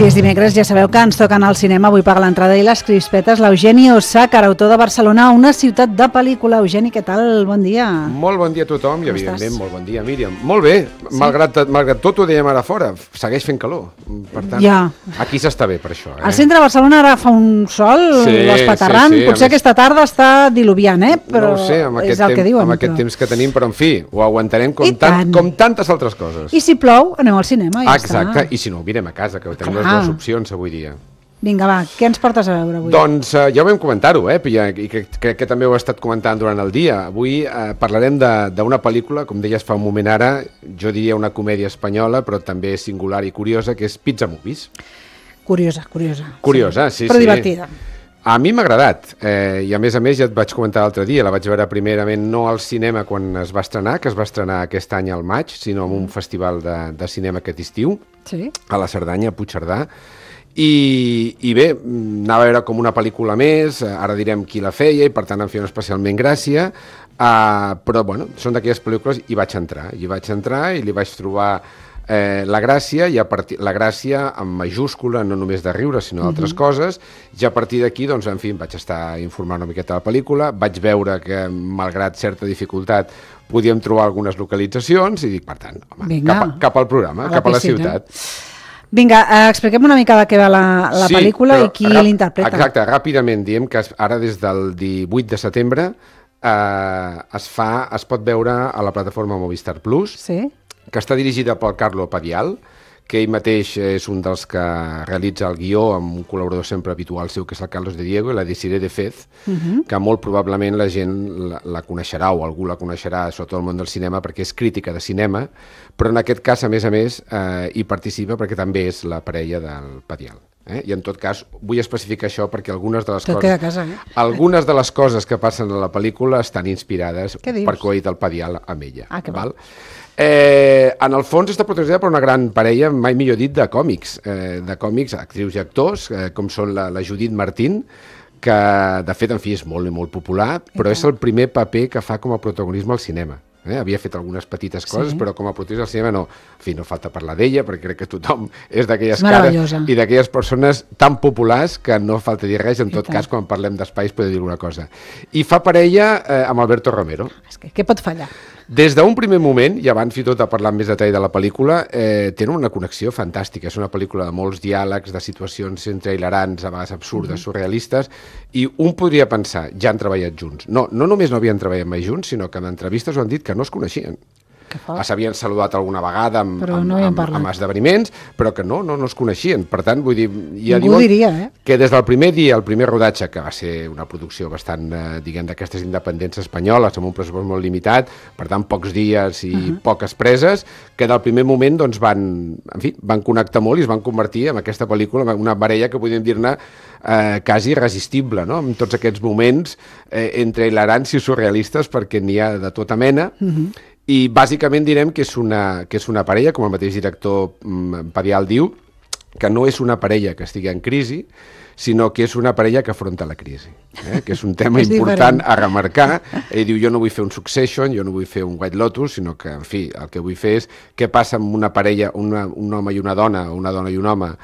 Si és dimecres, ja sabeu que ens toquen al cinema. Avui paga l'entrada i les crispetes l'Eugeni Osàcar, autor de Barcelona, una ciutat de pel·lícula. Eugeni, què tal? Bon dia. Molt bon dia a tothom i, evidentment, molt bon dia, Míriam. Molt bé, sí? malgrat tot ho dèiem ara fora, segueix fent calor. Per tant, aquí s'està bé per això. Al centre de Barcelona ara fa un sol espaterrant. Potser aquesta tarda està diluviant, però no ho sé, amb aquest temps que tenim, però en fi, ho aguantarem com tantes altres coses. I si plou, anem al cinema. Exacte, i si no, ho mirem a casa, que tenim les dues opcions avui dia. Vinga, va, què ens portes a veure avui? Doncs ja ho vam comentar-ho, i crec que també ho he estat comentant durant el dia. Avui parlarem d'una pel·lícula, com deies fa un moment ara, jo diria una comèdia espanyola, però també singular i curiosa, que és Pizza Movies. Curiosa. Curiosa, sí. Però divertida. A mi m'ha agradat, i a més ja et vaig comentar l'altre dia, la vaig veure primerament no al cinema quan es va estrenar, que es va estrenar aquest any al maig, sinó en un festival de cinema aquest estiu, a la Cerdanya, a Puigcerdà, i bé, anava a veure com una pel·lícula més, ara direm qui la feia, i per tant em feia especialment gràcia, però bueno, són d'aquelles pel·lícules, i vaig entrar i li vaig trobar la gràcia, la gràcia en majúscula, no només de riure, sinó d'altres coses, i a partir d'aquí, doncs, en fi, em vaig estar informant una miqueta de la pel·lícula, vaig veure que, malgrat certa dificultat, podíem trobar algunes localitzacions, i dic, per tant, home, cap al programa, cap a la ciutat. Vinga, expliquem una mica de què va la pel·lícula i qui l'interpreta. Exacte, ràpidament diem que ara des del 18 de setembre es pot veure a la plataforma Movistar Plus, que està dirigida pel Carlo Padial, que ell mateix és un dels que realitza el guió amb un col·laborador sempre habitual seu, que és el Carlos de Diego, i la Desiree de Fez, que molt probablement la gent la coneixerà, o algú la coneixerà, sobretot el món del cinema, perquè és crítica de cinema, però en aquest cas, a més, hi participa perquè també és la parella del Padial. I en tot cas, vull especificar això perquè algunes de les coses que passen a la pel·lícula estan inspirades per com ha dit el Padial amb ella. Val? En el fons està protagonitzada per una gran parella, mai millor dit, de còmics, actrius i actors, com són la Judit Martín, que de fet, en fi, és molt i molt popular, però és el primer paper que fa com a protagonisme al cinema. Havia fet algunes petites coses, però com a protagonista al cinema no. En fi, no falta parlar d'ella, perquè crec que tothom és d'aquelles cares i d'aquelles persones tan populars que no falta dir res, en tot cas, quan parlem d'espais podem dir alguna cosa. I fa parella amb Alberto Romero. Què pot fallar? Des d'un primer moment, i abans i tot a parlar amb més detall de la pel·lícula, tenen una connexió fantàstica. És una pel·lícula de molts diàlegs, de situacions entre hilarants, a vegades absurdes, surrealistes, i un podria pensar, ja han treballat junts. No només no havien treballat mai junts, sinó que en entrevistes ho han dit que no es coneixien. S'havien saludat alguna vegada amb esdeveniments, però que no es coneixien. Per tant, vull dir, ja diuen que des del primer dia, el primer rodatge, que va ser una producció bastant, diguem, d'aquestes independents espanyoles, amb un pressupost molt limitat, per tant, pocs dies i poques preses, que del primer moment doncs, van connectar molt i es van convertir en aquesta pel·lícula, una parella que podríem dir-ne quasi irresistible, no? En tots aquests moments entre hilarants i surrealistes, perquè n'hi ha de tota mena, i bàsicament direm que és una parella, com el mateix director Padial diu, que no és una parella que estigui en crisi, sinó que és una parella que afronta la crisi, que és un tema important a remarcar. Ell diu, jo no vull fer un Succession, jo no vull fer un White Lotus, sinó que, en fi, el que vull fer és què passa amb una parella, un home i una dona, o una dona i un home,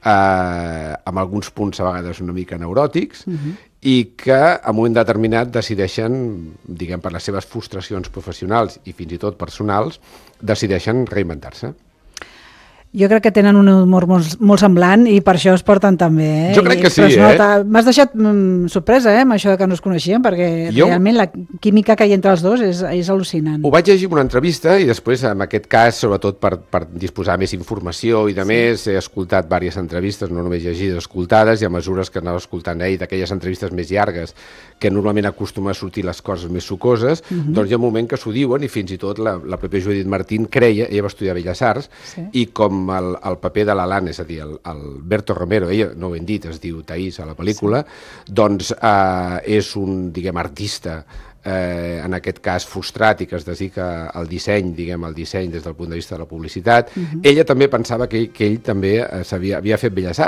amb alguns punts a vegades una mica neuròtics, i que en un moment determinat decideixen, diguem, per les seves frustracions professionals i fins i tot personals, decideixen reinventar-se. Jo crec que tenen un humor molt semblant i per això es porten tan bé. Jo crec que sí, M'has deixat sorpresa, amb això que no es coneixien, perquè realment la química que hi ha entre els dos és al·lucinant. Ho vaig llegir en una entrevista i després, en aquest cas, sobretot per disposar més informació i de més, he escoltat diverses entrevistes, no només llegides, escoltades, i a mesures que anava escoltant d'aquelles entrevistes més llargues, que normalment acostuma a sortir les coses més sucoses, doncs hi ha un moment que s'ho diuen i fins i tot la pròpia Judit Martín creia, ella va estudiar Belles Arts, i com el paper de l'Alan, és a dir, Alberto Romero, ella, no ho hem dit, es diu Taís a la pel·lícula, doncs és un, diguem, artista, en aquest cas frustrat i que es dedica al disseny, diguem, al disseny des del punt de vista de la publicitat. Ella també pensava que ell també havia fet Belles Arts,